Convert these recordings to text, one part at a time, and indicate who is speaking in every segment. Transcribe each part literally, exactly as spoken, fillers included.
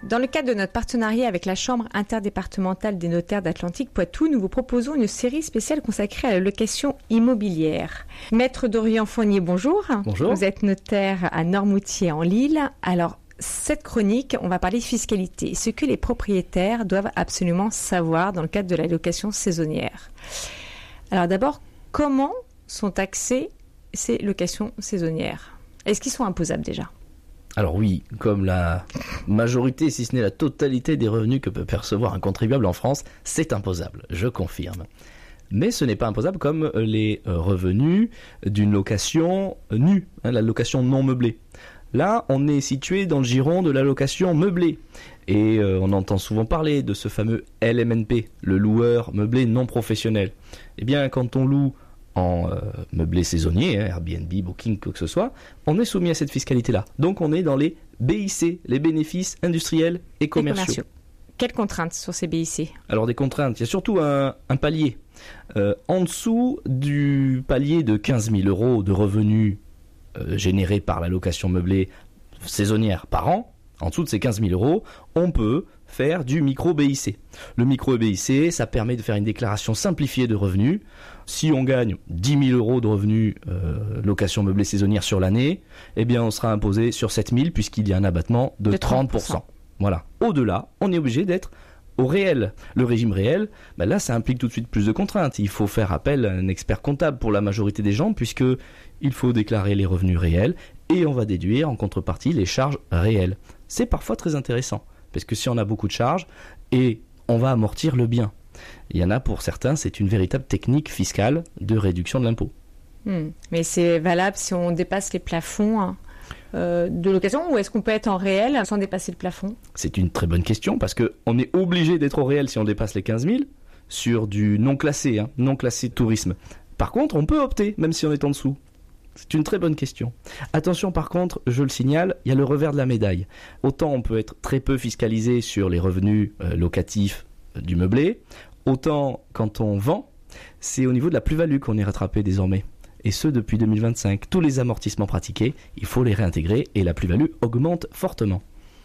Speaker 1: Dans le cadre de notre partenariat avec la Chambre interdépartementale des notaires d'Atlantique-Poitou, nous vous proposons une série spéciale consacrée à la location immobilière. Maître Dorian Fournier, bonjour.
Speaker 2: Bonjour.
Speaker 1: Vous êtes notaire à Noirmoutier en Lille. Alors, cette chronique, on va parler de fiscalité, ce que les propriétaires doivent absolument savoir dans le cadre de la location saisonnière. Alors d'abord, comment sont taxées ces locations saisonnières ? Est-ce qu'ils sont imposables déjà ?
Speaker 2: Alors oui, comme la majorité, si ce n'est la totalité des revenus que peut percevoir un contribuable en France, c'est imposable, je confirme. Mais ce n'est pas imposable comme les revenus d'une location nue, hein, la location non meublée. Là, on est situé dans le giron de la location meublée. Et euh, on entend souvent parler de ce fameux L M N P, le loueur meublé non professionnel. Eh bien, quand on loue en euh, meublé saisonnier, hein, Airbnb, Booking, quoi que ce soit, on est soumis à cette fiscalité-là. Donc, on est dans les B I C, les bénéfices industriels et commerciaux. Et commerciaux.
Speaker 1: Quelles contraintes sur ces B I C ?
Speaker 2: Alors, des contraintes, il y a surtout un, un palier. Euh, en dessous du palier de quinze mille euros de revenus Euh, générés par la location meublée saisonnière par an, en dessous de ces quinze mille euros, on peut faire du micro-B I C. Le micro-B I C, ça permet de faire une déclaration simplifiée de revenus. Si on gagne dix mille euros de revenus euh, location meublée saisonnière sur l'année, eh bien on sera imposé sur sept mille puisqu'il y a un abattement de, de trente pour cent. Voilà. Au-delà, on est obligé d'être au réel. Le régime réel, ben là, ça implique tout de suite plus de contraintes. Il faut faire appel à un expert comptable pour la majorité des gens, puisque il faut déclarer les revenus réels et on va déduire en contrepartie les charges réelles. C'est parfois très intéressant, parce que si on a beaucoup de charges, et on va amortir le bien. Il y en a pour certains, c'est une véritable technique fiscale de réduction de l'impôt.
Speaker 1: Mmh. Mais c'est valable si on dépasse les plafonds hein. Euh, de location, ou est-ce qu'on peut être en réel sans dépasser le plafond ?
Speaker 2: C'est une très bonne question parce qu'on est obligé d'être au réel si on dépasse les quinze mille sur du non classé, hein, non classé tourisme. Par contre, on peut opter même si on est en dessous. C'est une très bonne question. Attention par contre, je le signale, il y a le revers de la médaille. Autant on peut être très peu fiscalisé sur les revenus euh, locatifs euh, du meublé, autant quand on vend, c'est au niveau de la plus-value qu'on est rattrapé désormais. Et ce depuis deux mille vingt-cinq. Tous les amortissements pratiqués, il faut les réintégrer et la plus-value augmente fortement.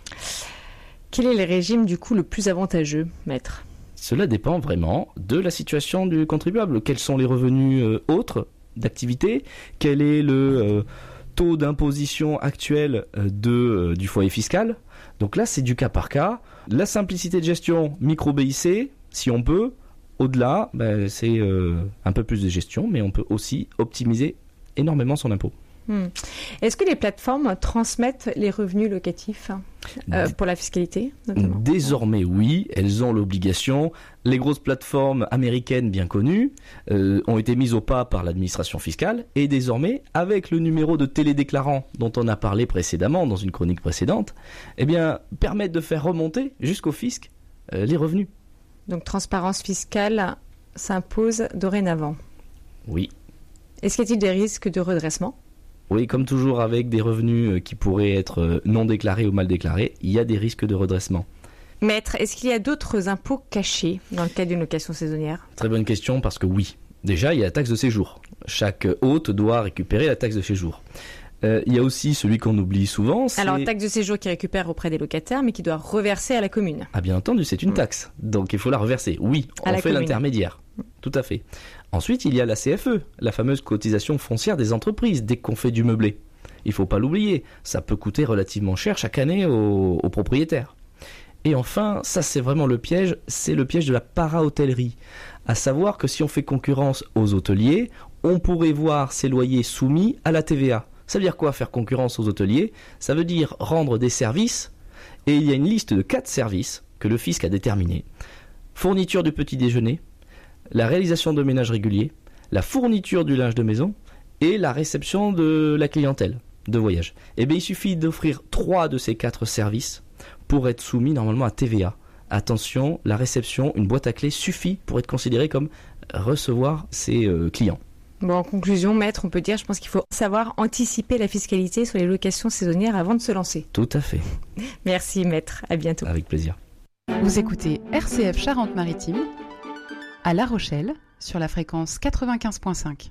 Speaker 1: Quel est le régime du coup le plus avantageux, maître ?
Speaker 2: Cela dépend vraiment de la situation du contribuable. Quels sont les revenus euh, autres d'activité ? Quel est le euh, taux d'imposition actuel euh, de, euh, du foyer fiscal ? Donc là, c'est du cas par cas. La simplicité de gestion micro-B I C, si on peut. Au-delà, ben, c'est euh, un peu plus de gestion, mais on peut aussi optimiser énormément son impôt.
Speaker 1: Hmm. Est-ce que les plateformes transmettent les revenus locatifs euh, pour la fiscalité notamment ?
Speaker 2: Désormais, oui, elles ont l'obligation. Les grosses plateformes américaines bien connues euh, ont été mises au pas par l'administration fiscale et désormais, avec le numéro de télédéclarant dont on a parlé précédemment dans une chronique précédente, eh bien, permettent de faire remonter jusqu'au fisc euh, les revenus.
Speaker 1: Donc, transparence fiscale s'impose dorénavant.
Speaker 2: Oui.
Speaker 1: Est-ce qu'il y a-t-il des risques de redressement ?
Speaker 2: Oui, comme toujours avec des revenus qui pourraient être non déclarés ou mal déclarés, il y a des risques de redressement.
Speaker 1: Maître, est-ce qu'il y a d'autres impôts cachés dans le cadre d'une location saisonnière ?
Speaker 2: Très bonne question parce que oui. Déjà, il y a la taxe de séjour. Chaque hôte doit récupérer la taxe de séjour. Euh, il y a aussi celui qu'on oublie souvent, c'est...
Speaker 1: Alors, taxe de séjour qui récupère auprès des locataires, mais qui doit reverser à la commune.
Speaker 2: Ah, bien entendu, c'est une mmh. taxe. Donc, il faut la reverser. Oui,
Speaker 1: à
Speaker 2: on fait commune. L'intermédiaire. Mmh. Tout à fait. Ensuite, il y a la C F E, la fameuse cotisation foncière des entreprises, dès qu'on fait du meublé. Il ne faut pas l'oublier. Ça peut coûter relativement cher chaque année aux, aux propriétaires. Et enfin, ça c'est vraiment le piège, c'est le piège de la para-hôtellerie. À savoir que si on fait concurrence aux hôteliers, on pourrait voir ces loyers soumis à la T V A. Ça veut dire quoi, faire concurrence aux hôteliers ? Ça veut dire rendre des services, et il y a une liste de quatre services que le fisc a déterminés. Fourniture du petit déjeuner, la réalisation de ménages réguliers, la fourniture du linge de maison et la réception de la clientèle de voyage. Eh bien, il suffit d'offrir trois de ces quatre services pour être soumis normalement à T V A. Attention, la réception, une boîte à clés suffit pour être considéré comme recevoir ses euh, clients.
Speaker 1: Bon, en conclusion, maître, on peut dire, je pense qu'il faut savoir anticiper la fiscalité sur les locations saisonnières avant de se lancer.
Speaker 2: Tout à fait.
Speaker 1: Merci, maître. À bientôt.
Speaker 2: Avec plaisir.
Speaker 3: Vous écoutez R C F Charente-Maritime à La Rochelle sur la fréquence quatre-vingt-quinze virgule cinq.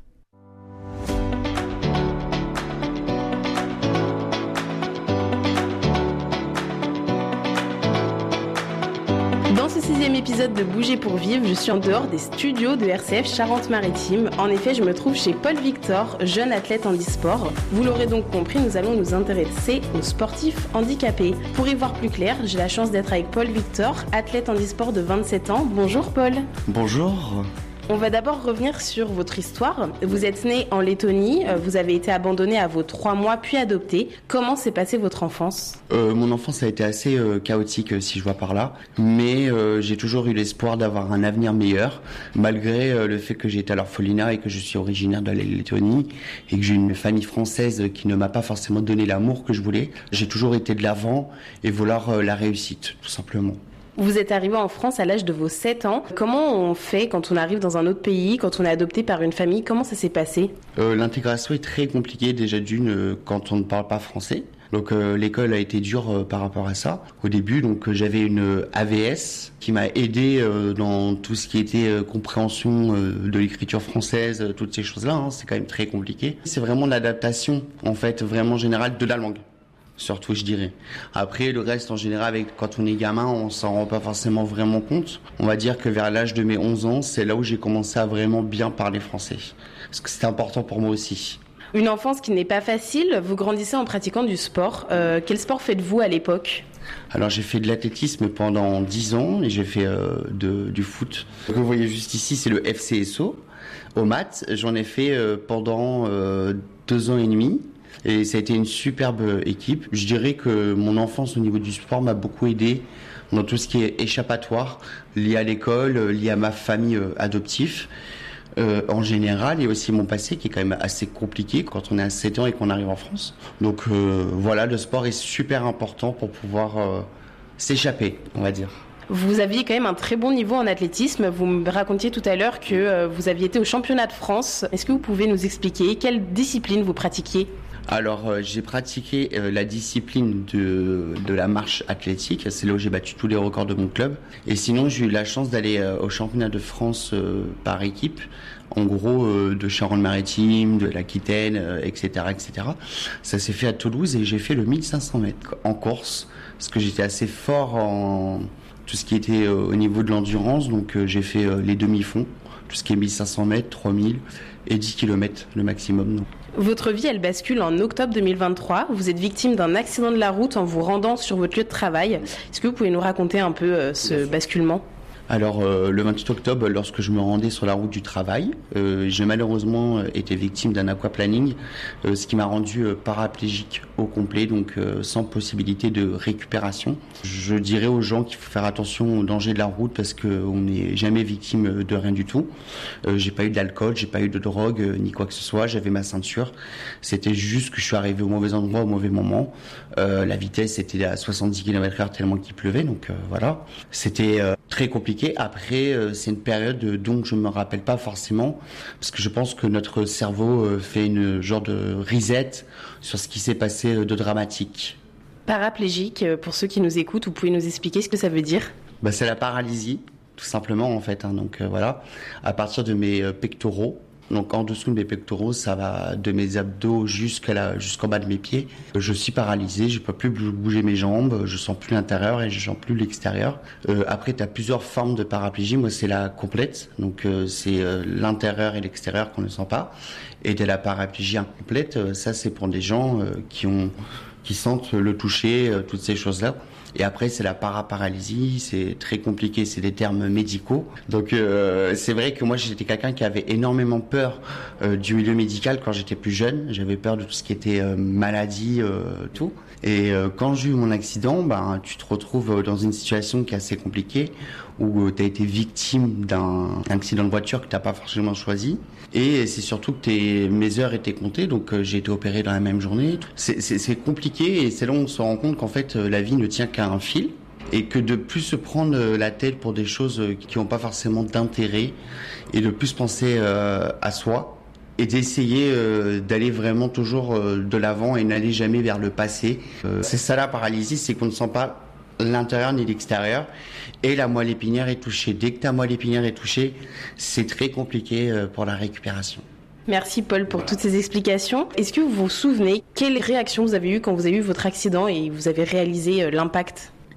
Speaker 4: Dans ce sixième épisode de Bouger pour vivre, je suis en dehors des studios de R C F Charente-Maritime. En effet, je me trouve chez Paul Victor, jeune athlète handisport. Vous l'aurez donc compris, nous allons nous intéresser aux sportifs handicapés. Pour y voir plus clair, j'ai la chance d'être avec Paul Victor, athlète handisport de vingt-sept ans. Bonjour Paul.
Speaker 5: Bonjour.
Speaker 4: On va d'abord revenir sur votre histoire. Vous êtes né en Lettonie, vous avez été abandonné à vos trois mois puis adopté. Comment s'est passée votre enfance ?
Speaker 5: euh, Mon enfance a été assez euh, chaotique, si je vois par là. Mais euh, j'ai toujours eu l'espoir d'avoir un avenir meilleur, malgré euh, le fait que j'ai été à l'orphelinat et que je suis originaire de la Lettonie et que j'ai une famille française qui ne m'a pas forcément donné l'amour que je voulais. J'ai toujours été de l'avant et vouloir euh, la réussite, tout simplement.
Speaker 4: Vous êtes arrivé en France à l'âge de vos sept ans. Comment on fait quand on arrive dans un autre pays, quand on est adopté par une famille ? Comment ça s'est passé ?
Speaker 5: euh, L'intégration est très compliquée déjà d'une euh, quand on ne parle pas français. Donc euh, l'école a été dure euh, par rapport à ça. Au début, donc euh, j'avais une A V S qui m'a aidé euh, dans tout ce qui était euh, compréhension euh, de l'écriture française, euh, toutes ces choses-là. Hein, c'est quand même très compliqué. C'est vraiment l'adaptation, en fait, vraiment générale de la langue. Surtout, je dirais. Après, le reste, en général, avec, quand on est gamin, on s'en rend pas forcément vraiment compte. On va dire que vers l'âge de mes onze ans, c'est là où j'ai commencé à vraiment bien parler français. Parce que c'était important pour moi aussi.
Speaker 4: Une enfance qui n'est pas facile. Vous grandissez en pratiquant du sport. Euh, quel sport faites-vous à l'époque ?
Speaker 5: Alors, j'ai fait de l'athlétisme pendant dix ans et j'ai fait euh, de, du foot. Ce que vous voyez juste ici, c'est le F C S O. Au maths, j'en ai fait euh, pendant euh, deux ans et demi. Et ça a été une superbe équipe. Je dirais que mon enfance au niveau du sport m'a beaucoup aidé dans tout ce qui est échappatoire, lié à l'école, lié à ma famille adoptive euh, en général, et aussi mon passé qui est quand même assez compliqué quand on est à sept ans et qu'on arrive en France. Donc euh, voilà, le sport est super important pour pouvoir euh, s'échapper, on va dire.
Speaker 4: Vous aviez quand même un très bon niveau en athlétisme. Vous me racontiez tout à l'heure que euh, vous aviez été au championnat de France. Est-ce que vous pouvez nous expliquer quelle discipline vous pratiquiez ?
Speaker 5: Alors, euh, j'ai pratiqué euh, la discipline de, de la marche athlétique. C'est là où j'ai battu tous les records de mon club. Et sinon, j'ai eu la chance d'aller euh, au championnat de France euh, par équipe. En gros, euh, de Charente-Maritime, de l'Aquitaine, euh, et cetera, et cetera. Ça s'est fait à Toulouse et j'ai fait le mille cinq cents mètres en course. Parce que j'étais assez fort en tout ce qui était euh, au niveau de l'endurance. Donc, euh, j'ai fait euh, les demi-fonds. Tout ce qui est mille cinq cents mètres, trois mille et dix kilomètres le maximum. Donc.
Speaker 4: Votre vie, elle bascule en octobre deux mille vingt-trois. Vous êtes victime d'un accident de la route en vous rendant sur votre lieu de travail. Est-ce que vous pouvez nous raconter un peu euh, ce basculement ?
Speaker 5: Alors, euh, le vingt-huit octobre, lorsque je me rendais sur la route du travail, euh, j'ai malheureusement euh, été victime d'un aquaplaning, euh, ce qui m'a rendu euh, paraplégique au complet, donc euh, sans possibilité de récupération. Je dirais aux gens qu'il faut faire attention aux dangers de la route parce qu'on n'est jamais victime de rien du tout. Euh, j'ai pas eu d'alcool, j'ai pas eu de drogue, euh, ni quoi que ce soit. J'avais ma ceinture. C'était juste que je suis arrivé au mauvais endroit au mauvais moment. Euh, la vitesse était à soixante-dix kilomètres heure tellement qu'il pleuvait, donc euh, voilà. C'était euh, très compliqué. Après, euh, c'est une période dont je me rappelle pas forcément, parce que je pense que notre cerveau euh, fait une genre de reset sur ce qui s'est passé de dramatique.
Speaker 4: Paraplégique, pour ceux qui nous écoutent, vous pouvez nous expliquer ce que ça veut dire ?
Speaker 5: Bah, c'est la paralysie, tout simplement en fait. Hein, donc euh, voilà, à partir de mes euh, pectoraux. Donc en dessous de mes pectoraux, ça va de mes abdos jusqu'à la, jusqu'en bas de mes pieds. Je suis paralysé, je peux plus bouger mes jambes, je sens plus l'intérieur et je sens plus l'extérieur. Euh, après, tu as plusieurs formes de paraplégie. Moi, c'est la complète, donc euh, c'est euh, l'intérieur et l'extérieur qu'on ne sent pas. Et de la paraplégie incomplète, euh, ça c'est pour des gens euh, qui ont, qui sentent le toucher, euh, toutes ces choses-là. Et après, c'est la paraparalysie, c'est très compliqué, c'est des termes médicaux. Donc, euh, c'est vrai que moi, j'étais quelqu'un qui avait énormément peur euh, du milieu médical quand j'étais plus jeune. J'avais peur de tout ce qui était euh, maladie, euh, tout. Et euh, quand j'ai eu mon accident, ben, tu te retrouves dans une situation qui est assez compliquée, où tu as été victime d'un accident de voiture que tu n'as pas forcément choisi. Et c'est surtout que tes, mes heures étaient comptées, donc euh, j'ai été opéré dans la même journée. C'est, c'est, c'est compliqué et c'est là où on se rend compte qu'en fait, euh, la vie ne tient qu'à un fil. Et que de plus se prendre la tête pour des choses qui n'ont pas forcément d'intérêt et de plus penser euh, à soi et d'essayer euh, d'aller vraiment toujours euh, de l'avant et n'aller jamais vers le passé. Euh, c'est ça la paralysie, c'est qu'on ne sent pas l'intérieur ni l'extérieur et la moelle épinière est touchée. Dès que ta moelle épinière est touchée, c'est très compliqué euh, pour la récupération.
Speaker 4: Merci Paul pour toutes ces explications. Est-ce que vous vous souvenez quelle réaction vous avez eue quand vous avez eu votre accident et vous avez réalisé euh, l'impact ?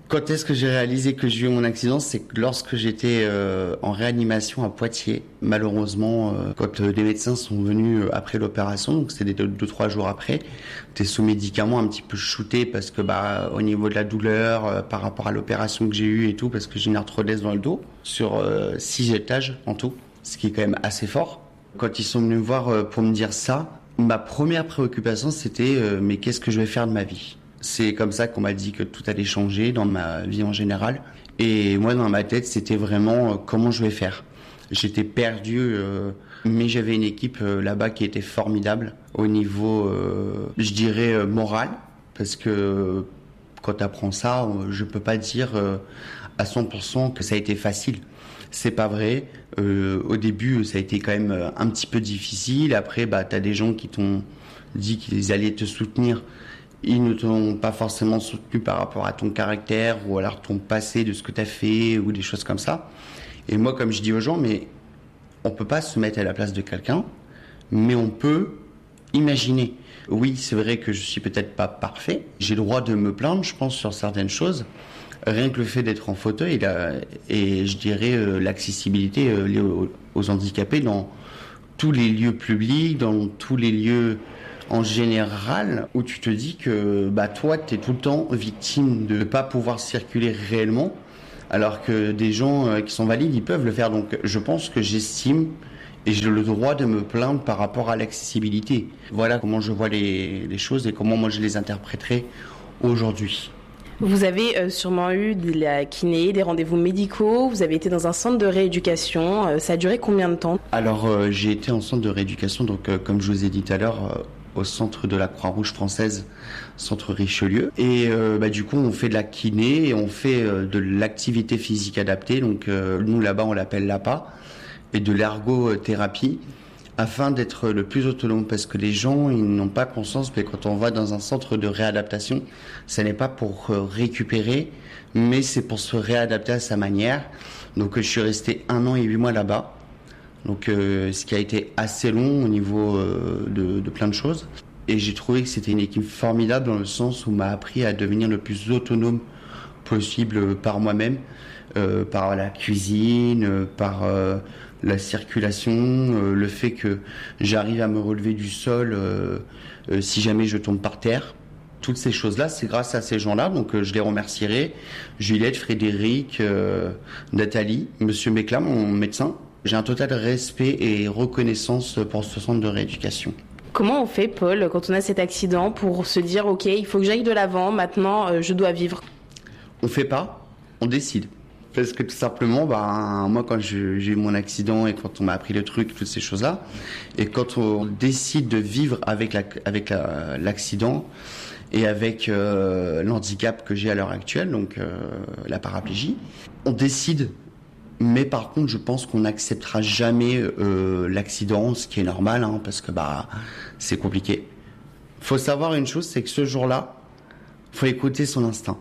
Speaker 5: Quand est-ce que j'ai réalisé que j'ai eu mon accident? C'est que lorsque j'étais euh, en réanimation à Poitiers, malheureusement, euh, quand euh, les médecins sont venus euh, après l'opération, donc c'était deux, deux, trois jours après, t'es sous médicaments un petit peu shooté parce que bah au niveau de la douleur, euh, par rapport à l'opération que j'ai eue et tout, parce que j'ai une arthrodèse dans le dos, sur euh, six étages en tout, ce qui est quand même assez fort. Quand ils sont venus me voir euh, pour me dire ça, ma première préoccupation c'était euh, mais qu'est-ce que je vais faire de ma vie? C'est comme ça qu'on m'a dit que tout allait changer dans ma vie en général. Et moi, dans ma tête, c'était vraiment euh, comment je vais faire. J'étais perdu, euh, mais j'avais une équipe euh, là-bas qui était formidable au niveau, euh, je dirais, euh, moral. Parce que euh, quand tu apprends ça, euh, je peux pas dire euh, à cent pour cent que ça a été facile. C'est pas vrai. Euh, au début, ça a été quand même euh, un petit peu difficile. Après, bah, tu as des gens qui t'ont dit qu'ils allaient te soutenir. Ils ne t'ont pas forcément soutenu par rapport à ton caractère ou alors ton passé de ce que tu as fait ou des choses comme ça. Et moi, comme je dis aux gens, mais on peut pas se mettre à la place de quelqu'un, mais on peut imaginer. Oui, c'est vrai que je suis peut-être pas parfait. J'ai le droit de me plaindre, je pense, sur certaines choses. Rien que le fait d'être en fauteuil là, et je dirais euh, l'accessibilité euh, liée aux, aux handicapés dans tous les lieux publics, dans tous les lieux en général, où tu te dis que bah, toi, tu es tout le temps victime de ne pas pouvoir circuler réellement, alors que des gens euh, qui sont valides, ils peuvent le faire. Donc je pense que j'estime et j'ai le droit de me plaindre par rapport à l'accessibilité. Voilà comment je vois les, les choses et comment moi je les interpréterai aujourd'hui.
Speaker 4: Vous avez euh, sûrement eu de la kiné, des rendez-vous médicaux, vous avez été dans un centre de rééducation, euh, ça a duré combien de temps?
Speaker 5: Alors euh, j'ai été en centre de rééducation, donc euh, comme je vous ai dit tout à l'heure, euh, au centre de la Croix-Rouge française, centre Richelieu. Et euh, bah, du coup, on fait de la kiné et on fait euh, de l'activité physique adaptée. Donc euh, nous, là-bas, on l'appelle l'A P A, et de l'ergothérapie, afin d'être le plus autonome. Parce que les gens, ils n'ont pas conscience, mais quand on va dans un centre de réadaptation, ça n'est pas pour euh, récupérer, mais c'est pour se réadapter à sa manière. Donc euh, je suis resté un an et huit mois là-bas. Donc, euh, ce qui a été assez long au niveau euh, de, de plein de choses. Et j'ai trouvé que c'était une équipe formidable dans le sens où m'a appris à devenir le plus autonome possible par moi-même, euh, par la cuisine, euh, par euh, la circulation, euh, le fait que j'arrive à me relever du sol euh, euh, si jamais je tombe par terre. Toutes ces choses-là, c'est grâce à ces gens-là, donc euh, je les remercierai. Juliette, Frédéric, euh, Nathalie, Monsieur Méclam, mon médecin. J'ai un total respect et reconnaissance pour ce centre de rééducation.
Speaker 4: Comment on fait, Paul, quand on a cet accident pour se dire « Ok, il faut que j'aille de l'avant, maintenant euh, je dois vivre ».
Speaker 5: On fait pas, on décide. Parce que tout simplement, bah, moi quand je, j'ai eu mon accident et quand on m'a appris le truc, toutes ces choses-là, et quand on décide de vivre avec, la, avec la, l'accident et avec euh, l'handicap que j'ai à l'heure actuelle, donc euh, la paraplégie, on décide. Mais par contre, je pense qu'on n'acceptera jamais euh, l'accident, ce qui est normal, hein, parce que bah c'est compliqué. Faut savoir une chose, c'est que ce jour-là, faut écouter son instinct.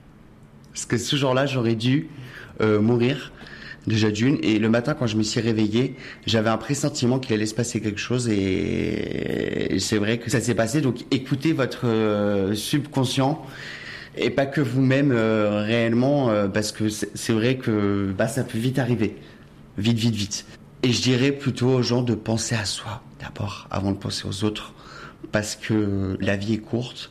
Speaker 5: Parce que ce jour-là, j'aurais dû euh, mourir déjà d'une. Et le matin, quand je me suis réveillé, j'avais un pressentiment qu'il allait se passer quelque chose. Et, et c'est vrai que ça s'est passé. Donc, écoutez votre euh, subconscient. Et pas que vous-même euh, réellement, euh, parce que c'est, c'est vrai que bah, ça peut vite arriver. Vite, vite, vite. Et je dirais plutôt aux gens de penser à soi d'abord, avant de penser aux autres. Parce que la vie est courte.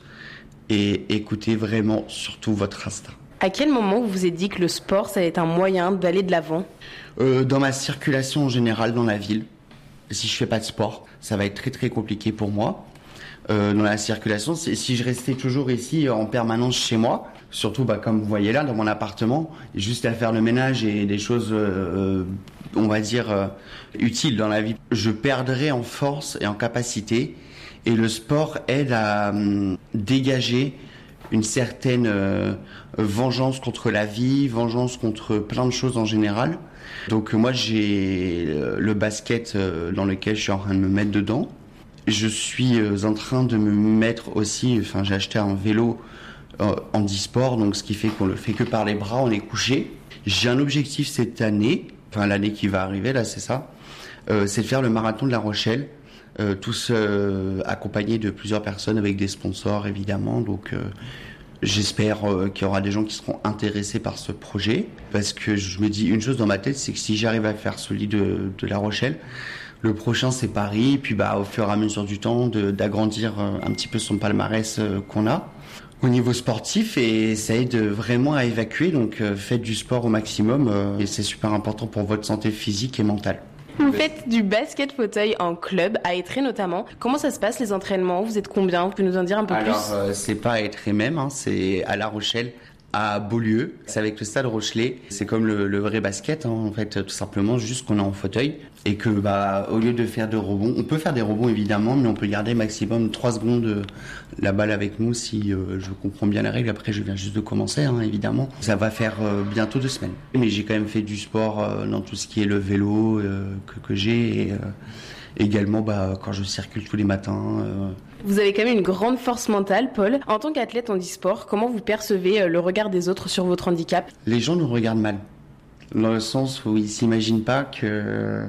Speaker 5: Et écoutez vraiment surtout votre instinct.
Speaker 4: À quel moment vous vous êtes dit que le sport, ça allait être un moyen d'aller de l'avant?
Speaker 5: euh, Dans ma circulation en général dans la ville. Si je fais pas de sport, ça va être très très compliqué pour moi. Euh, dans la circulation, c'est, si je restais toujours ici en permanence chez moi, surtout bah, comme vous voyez là dans mon appartement, juste à faire le ménage et des choses, euh, on va dire, euh, utiles dans la vie, je perdrais en force et en capacité. Et le sport aide à euh, dégager une certaine euh, vengeance contre la vie, vengeance contre plein de choses en général. Donc moi j'ai euh, le basket euh, dans lequel je suis en train de me mettre dedans. Je suis en train de me mettre aussi, enfin j'ai acheté un vélo euh, handisport, donc ce qui fait qu'on le fait que par les bras, on est couché. J'ai un objectif cette année, enfin l'année qui va arriver là c'est ça, euh, c'est de faire le marathon de La Rochelle, euh, tous euh, accompagnés de plusieurs personnes avec des sponsors évidemment, donc euh, J'espère euh, qu'il y aura des gens qui seront intéressés par ce projet, parce que je me dis une chose dans ma tête, c'est que si j'arrive à faire celui de, de La Rochelle, le prochain c'est Paris, puis bah au fur et à mesure du temps de, d'agrandir euh, un petit peu son palmarès euh, qu'on a au niveau sportif, et ça aide vraiment à évacuer, donc euh, faites du sport au maximum euh, et c'est super important pour votre santé physique et mentale.
Speaker 4: Vous faites du basket fauteuil en club, à Étré notamment. Comment ça se passe les entraînements? Vous êtes combien? Vous pouvez nous en dire un peu
Speaker 5: Alors,
Speaker 4: plus?
Speaker 5: Alors, euh, c'est pas à Étré même, hein, c'est à La Rochelle, à Beaulieu. C'est avec le Stade Rochelet. C'est comme le, le vrai basket, hein, en fait, tout simplement, juste qu'on est en fauteuil. Et que, bah, au lieu de faire de rebonds, on peut faire des rebonds évidemment, mais on peut garder maximum trois secondes euh, la balle avec nous si euh, je comprends bien la règle. Après, je viens juste de commencer, hein, évidemment. Ça va faire euh, bientôt deux semaines. Mais j'ai quand même fait du sport euh, dans tout ce qui est le vélo euh, que, que j'ai et euh, également bah, quand je circule tous les matins. Euh,
Speaker 4: Vous avez quand même une grande force mentale, Paul. En tant qu'athlète en e-sport, comment vous percevez le regard des autres sur votre handicap?
Speaker 5: Les gens nous regardent mal, dans le sens où ils s'imaginent pas que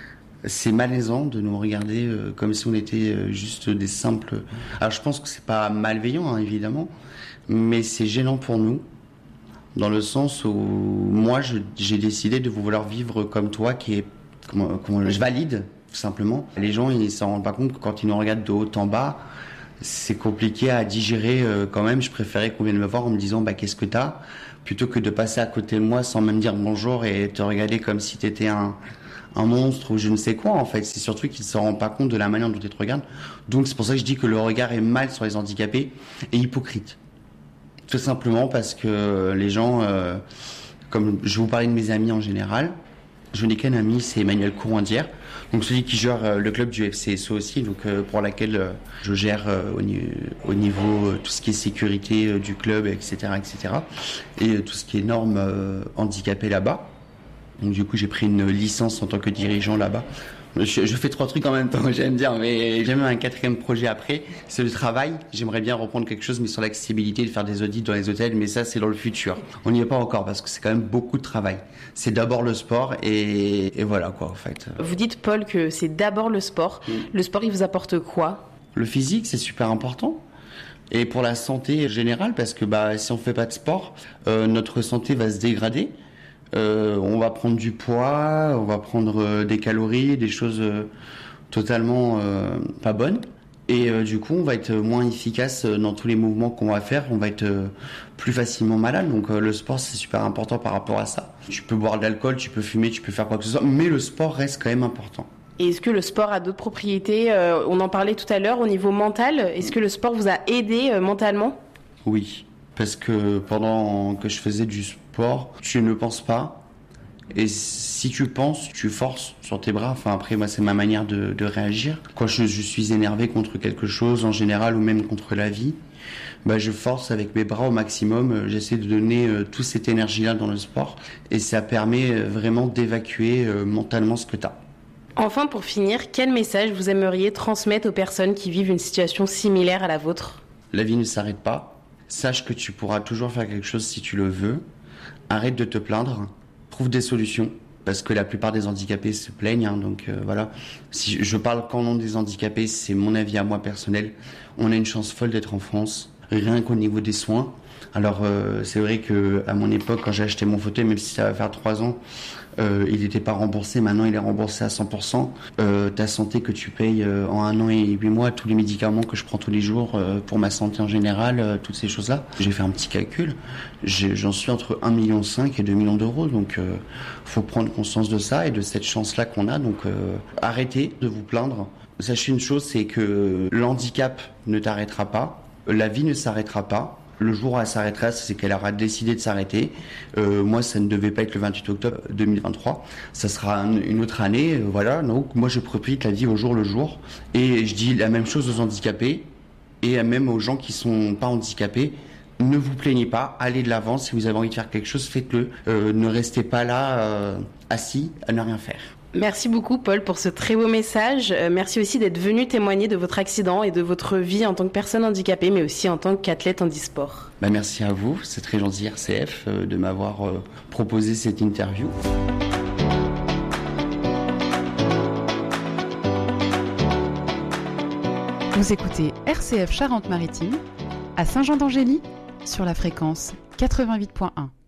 Speaker 5: c'est malaisant de nous regarder euh, comme si on était euh, juste des simples... Alors je pense que c'est pas malveillant, hein, évidemment, mais c'est gênant pour nous, dans le sens où moi je, j'ai décidé de vouloir vivre comme toi, qui est... Comment, comment, je valide, tout simplement. Les gens, ils s'en rendent pas compte que quand ils nous regardent de haut en bas, c'est compliqué à digérer euh, quand même. Je préférais qu'on vienne me voir en me disant bah, « qu'est-ce que t'as ?» plutôt que de passer à côté de moi sans même dire bonjour et te regarder comme si t'étais un... un monstre ou je ne sais quoi en fait. C'est surtout qu'ils ne se rendent pas compte de la manière dont ils te regardent. Donc c'est pour ça que je dis que le regard est mal sur les handicapés et hypocrite. Tout simplement parce que les gens, euh, comme je vais vous parler de mes amis en général, je n'ai qu'un ami, c'est Emmanuel Courandière, donc celui qui gère euh, le club du F C S O aussi, donc euh, pour laquelle euh, je gère euh, au, ni- au niveau euh, tout ce qui est sécurité euh, du club, et cetera, et cetera, et euh, tout ce qui est normes euh, handicapées là-bas. Donc du coup, j'ai pris une licence en tant que dirigeant là-bas. Je, je fais trois trucs en même temps, j'aime dire, mais j'ai même un quatrième projet après, c'est le travail. J'aimerais bien reprendre quelque chose, mais sur l'accessibilité, de faire des audits dans les hôtels, mais ça, c'est dans le futur. On n'y est pas encore, parce que c'est quand même beaucoup de travail. C'est d'abord le sport, et, et voilà quoi, en fait.
Speaker 4: Vous dites, Paul, que c'est d'abord le sport. Mmh. Le sport, il vous apporte quoi?
Speaker 5: Le physique, c'est super important. Et pour la santé générale, parce que bah, si on fait pas de sport, euh, notre santé va se dégrader. Euh, on va prendre du poids, on va prendre euh, des calories, des choses euh, totalement euh, pas bonnes. Et euh, du coup, on va être moins efficace dans tous les mouvements qu'on va faire. On va être euh, plus facilement malade. Donc euh, le sport, c'est super important par rapport à ça. Tu peux boire de l'alcool, tu peux fumer, tu peux faire quoi que ce soit, mais le sport reste quand même important.
Speaker 4: Et est-ce que le sport a d'autres propriétés? euh, On en parlait tout à l'heure au niveau mental. Est-ce que le sport vous a aidé euh, mentalement?
Speaker 5: Oui, parce que pendant que je faisais du sport, tu ne penses pas. Et si tu penses, tu forces sur tes bras. Enfin, après, moi, c'est ma manière de, de réagir. Quand je, je suis énervé contre quelque chose, en général, ou même contre la vie, bah, je force avec mes bras au maximum. J'essaie de donner euh, toute cette énergie-là dans le sport. Et ça permet euh, vraiment d'évacuer euh, mentalement ce que tu as.
Speaker 4: Enfin, pour finir, quel message vous aimeriez transmettre aux personnes qui vivent une situation similaire à la vôtre?
Speaker 5: La vie ne s'arrête pas. Sache que tu pourras toujours faire quelque chose si tu le veux. Arrête de te plaindre. Trouve des solutions. Parce que la plupart des handicapés se plaignent. Hein, donc euh, voilà. Si je parle qu'en nom des handicapés, c'est mon avis à moi personnel. On a une chance folle d'être en France. Rien qu'au niveau des soins. Alors euh, c'est vrai que à mon époque, quand j'ai acheté mon fauteuil, même si ça va faire trois ans, euh, il n'était pas remboursé. Maintenant, il est remboursé à cent pour cent. Euh, ta santé que tu payes euh, en un an et huit mois, tous les médicaments que je prends tous les jours euh, pour ma santé en général, euh, toutes ces choses-là. J'ai fait un petit calcul. J'ai, j'en suis entre un virgule cinq million et deux millions d'euros. Donc, euh, faut prendre conscience de ça et de cette chance-là qu'on a. Donc, euh, arrêtez de vous plaindre. Sachez une chose, c'est que l'handicap ne t'arrêtera pas. La vie ne s'arrêtera pas. Le jour où elle s'arrêtera, c'est qu'elle aura décidé de s'arrêter. Euh, moi, ça ne devait pas être le vingt-huit octobre deux mille vingt-trois. Ça sera un, une autre année. Euh, voilà. Donc, moi, je profite la vie au jour le jour. Et je dis la même chose aux handicapés et même aux gens qui sont pas handicapés. Ne vous plaignez pas. Allez de l'avant. Si vous avez envie de faire quelque chose, faites-le. Euh, ne restez pas là, euh, assis, à ne rien faire.
Speaker 4: Merci beaucoup, Paul, pour ce très beau message. Euh, merci aussi d'être venu témoigner de votre accident et de votre vie en tant que personne handicapée, mais aussi en tant qu'athlète handisport.
Speaker 5: Bah, merci à vous. C'est très gentil R C F euh, de m'avoir euh, proposé cette interview.
Speaker 3: Vous écoutez R C F Charente-Maritime, à Saint-Jean-d'Angély, sur la fréquence quatre-vingt-huit point un.